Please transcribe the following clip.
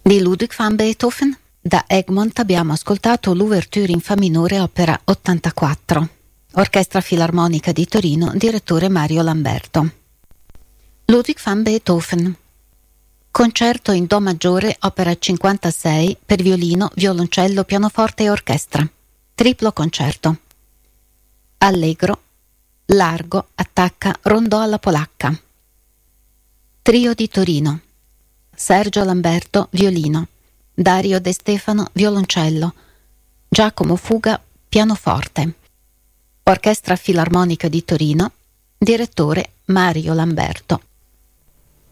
Di Ludwig van Beethoven, da Egmont abbiamo ascoltato l'Ouverture in Fa minore, opera 84. Orchestra Filarmonica di Torino, direttore Mario Lamberto. Ludwig van Beethoven. Concerto in Do maggiore, opera 56, per violino, violoncello, pianoforte e orchestra. Triplo concerto. Allegro, largo, attacca, rondò alla polacca. Trio di Torino. Sergio Lamberto, violino. Dario De Stefano, violoncello. Giacomo Fuga, pianoforte. Orchestra Filarmonica di Torino, direttore Mario Lamberto.